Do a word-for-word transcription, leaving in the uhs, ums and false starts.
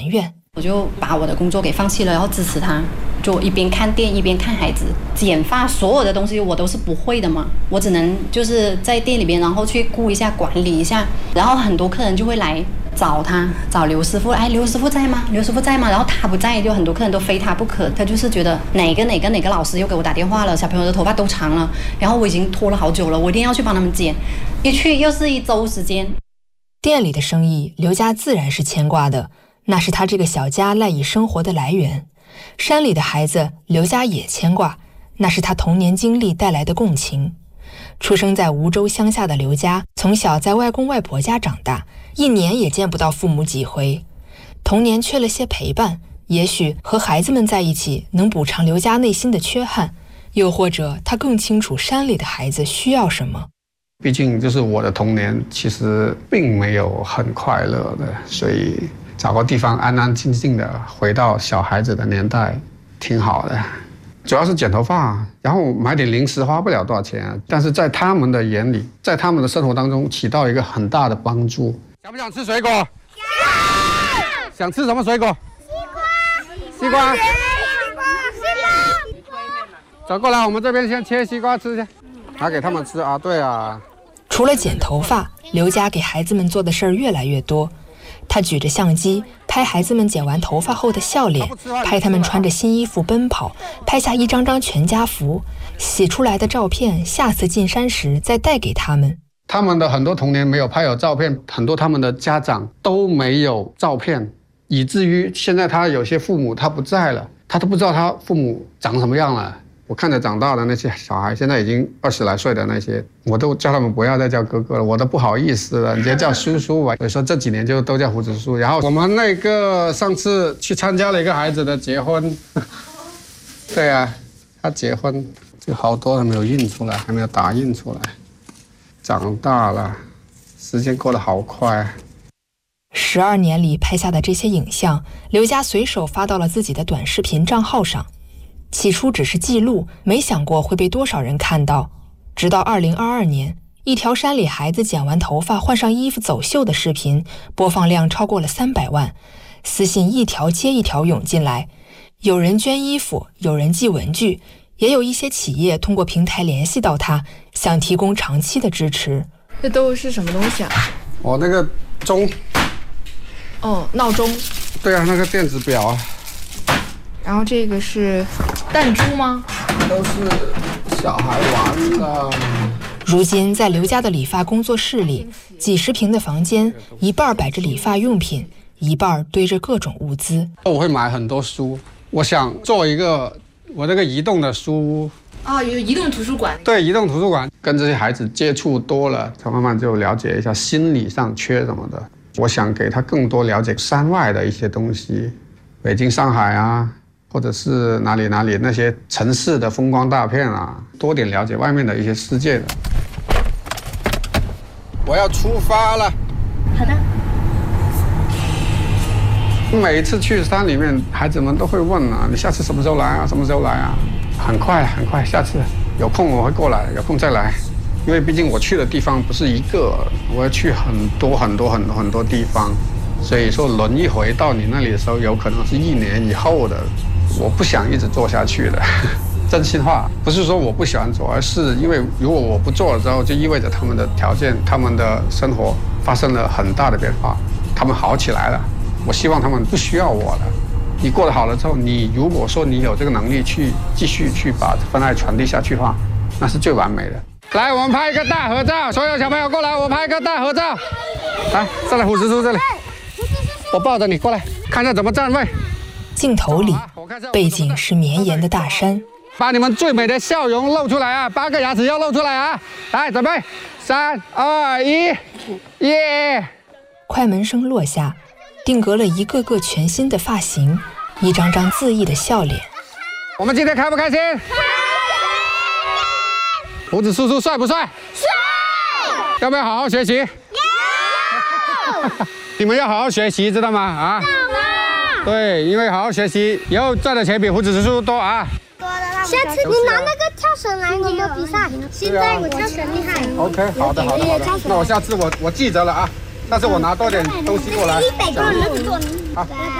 埋怨。 我就把我的工作给放弃了，然后支持他，就一边看店一边看孩子。剪发所有的东西我都是不会的嘛，我只能就是在店里边，然后去顾一下管理一下。然后很多客人就会来找他，找刘师傅，哎，刘师傅在吗？刘师傅在吗？然后他不在，就很多客人都非他不可。他就是觉得哪个哪个哪个老师又给我打电话了，小朋友的头发都长了，然后我已经拖了好久了，我一定要去帮他们剪。一去又是一周时间。 店里的生意，刘家自然是牵挂的。那是他这个小家赖以生活的来源。山里的孩子，刘家也牵挂，那是他童年经历带来的共情。出生在梧州乡下的刘家，从小在外公外婆家长大，一年也见不到父母几回。童年缺了些陪伴，也许和孩子们在一起能补偿刘家内心的缺憾，又或者他更清楚山里的孩子需要什么。 毕竟就是我的童年其实并没有很快乐的，所以找个地方安安静静的回到小孩子的年代挺好的。主要是剪头发，然后买点零食花不了多少钱，但是在他们的眼里，在他们的生活当中起到一个很大的帮助。想不想吃水果？想。想吃什么水果？西瓜。西瓜。西瓜。走过来，我们这边先切西瓜吃去，拿给他们吃啊。对啊。 除了剪头发，刘家给孩子们做的事儿越来越多。他举着相机拍孩子们剪完头发后的笑脸，拍他们穿着新衣服奔跑，拍下一张张全家福，洗出来的照片下次进山时再带给他们。 他们的很多童年没有拍有照片，很多他们的家长都没有照片，以至于现在他有些父母他不在了，他都不知道他父母长什么样了。我看着长大的那些小孩，现在已经二十来岁的那些，我都叫他们不要再叫哥哥了，我都不好意思了，你就叫叔叔吧。所以说这几年就都叫胡子叔。然后我们那个上次去参加了一个孩子的结婚，对啊，他结婚就好多还没有印出来，还没有打印出来。长大了，时间过得好快。 十二年里拍下的这些影像，刘家随手发到了自己的短视频账号上。起初只是记录，没想过会被多少人看到。直到二零二二年，一条山里孩子剪完头发换上衣服走秀的视频，播放量超过了三百万，私信一条接一条涌进来。有人捐衣服，有人寄文具，也有一些企业通过平台联系到他，想提供长期的支持。 这都是什么东西啊？ 我那个钟。 哦，闹钟。 对啊，那个电子表啊。 然后这个是弹珠吗？ 都是小孩玩的。 如今在刘家的理发工作室里，几十平的房间，一半摆着理发用品，一半堆着各种物资。 我会买很多书，我想做一个我这个移动的书屋。 啊、哦，有移动图书馆。 对，移动图书馆，跟这些孩子接触多了，他慢慢就了解一下心理上缺什么的。我想给他更多了解山外的一些东西，北京、上海啊。或者是哪里哪里那些城市的风光大片啊，多点了解外面的一些世界的。我要出发了。 好的。 每一次去山里面，孩子们都会问啊，你下次什么时候来啊？什么时候来啊？很快很快，下次有空我会过来，有空再来。因为毕竟我去的地方不是一个，我要去很多很多很多很多地方，所以说轮一回到你那里的时候，有可能是一年以后的。我不想一直做下去的，真心话，不是说我不喜欢做，而是因为如果我不做了之后，就意味着他们的条件、他们的生活发生了很大的变化，他们好起来了。我希望他们不需要我了。你过得好了之后，你如果说你有这个能力去继续去把份爱传递下去的话，那是最完美的。来，我们拍一个大合照，所有小朋友过来，我拍一个大合照。来，再来胡子叔这里，我抱着你过来，看下怎么站位。 镜头里，背景是绵延的大山。 把你们最美的笑容露出来啊！八个牙齿要露出来啊！来，准备，三、二、一，耶！ 快门声落下，定格了一个个全新的发型，一张张恣意的笑脸。 我们今天开不开心？开心！胡子叔叔帅不帅？帅！要不要好好学习？要！你们要好好学习，知道吗？啊！对，因为好好学习，以后赚的钱比胡子叔叔多啊！ 下次你拿那个跳绳来，你有比赛。现在我跳绳厉害。 OK， 好的好的好的。那我下次我我记着了啊，下次我拿多点东西过来。 一百个人做。 好，